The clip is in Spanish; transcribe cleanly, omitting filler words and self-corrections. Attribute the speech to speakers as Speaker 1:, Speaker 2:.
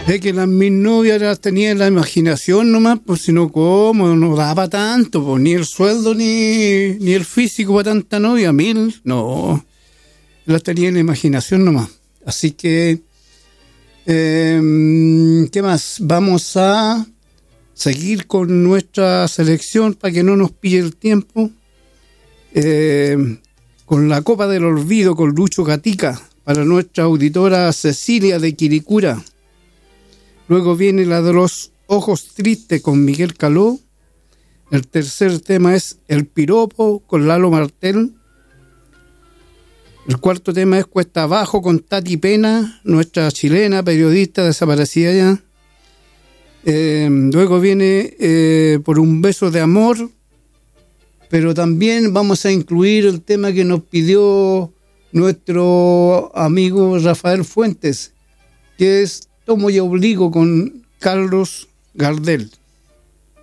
Speaker 1: Es que mis novias las tenía en la imaginación nomás, pues si no, ¿cómo? No daba tanto, pues ni el sueldo ni el físico para tanta novia, 1000, no. Las tenía en la imaginación nomás. Así que, ¿qué más? Vamos a seguir con nuestra selección para que no nos pille el tiempo. Con la Copa del Olvido, con Lucho Gatica, para nuestra auditora Cecilia de Quiricura. Luego viene la de los Ojos Tristes con Miguel Caló. El tercer tema es El Piropo con Lalo Martel. El cuarto tema es Cuesta Abajo con Tati Pena, nuestra chilena periodista desaparecida ya. Luego viene Por un beso de amor, pero también vamos a incluir el tema que nos pidió nuestro amigo Rafael Fuentes, que es Tomo y Obligo con Carlos Gardel.